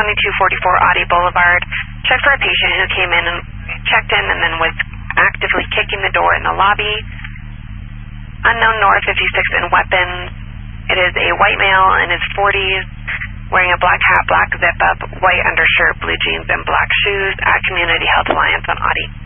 2244 Audie Boulevard. Check for a patient who came in and checked in and then was actively kicking the door in the lobby. Unknown North 56 in weapons. It is a white male in his 40s, wearing a black hat, black zip-up, white undershirt, blue jeans, and black shoes at Community Health Alliance on Audie.